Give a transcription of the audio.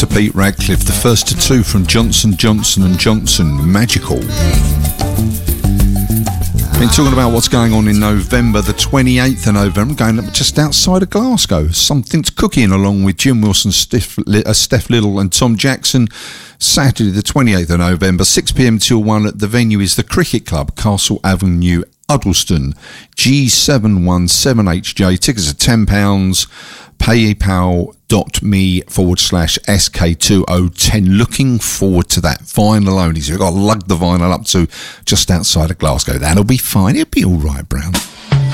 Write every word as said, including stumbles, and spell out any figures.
Pete Radcliffe, the first to two from Johnson, Johnson and Johnson, Magical. Been talking about what's going on in November, the twenty-eighth of November, going up just outside of Glasgow. Something's cooking along with Jim Wilson, Steph, uh, Steph Little and Tom Jackson. Saturday the twenty-eighth of November, six p m till one at the venue is the Cricket Club, Castle Avenue, Udleston, G seven one seven H J. Tickets are ten pounds. paypal.me forward slash SK two oh ten. Looking forward to that vinyl only. So you've got to lug the vinyl up to just outside of Glasgow. That'll be fine. It'll be all right, Brown.